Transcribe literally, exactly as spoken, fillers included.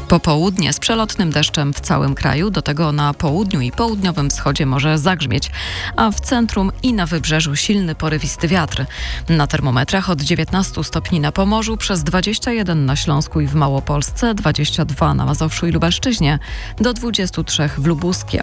Popołudnie z przelotnym deszczem w całym kraju, do tego na południu i południowym wschodzie może zagrzmieć, a w centrum i na wybrzeżu silny porywisty wiatr. Na termometrach od dziewiętnastu stopni na Pomorzu, przez dwadzieścia jeden na Śląsku i w Małopolsce, dwadzieścia dwa na Mazowszu i Lubelszczyźnie, do dwudziestu trzech w Lubuskiem.